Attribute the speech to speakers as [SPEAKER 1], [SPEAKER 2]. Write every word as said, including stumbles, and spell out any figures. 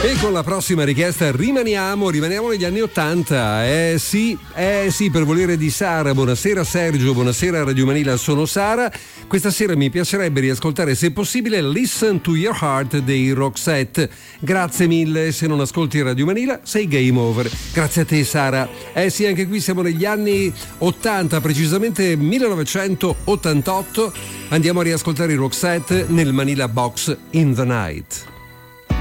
[SPEAKER 1] E con la prossima richiesta rimaniamo, rimaniamo negli anni Ottanta. Eh sì, eh sì, per volere di Sara. Buonasera Sergio, buonasera Radio Manila, sono Sara. Questa sera mi piacerebbe riascoltare, se possibile, Listen to Your Heart dei Roxette. Grazie mille, se non ascolti Radio Manila sei game over. Grazie a te Sara. Eh sì, anche qui siamo negli anni Ottanta, precisamente millenovecentottantotto. Andiamo a riascoltare i Roxette nel Manila Box in the Night.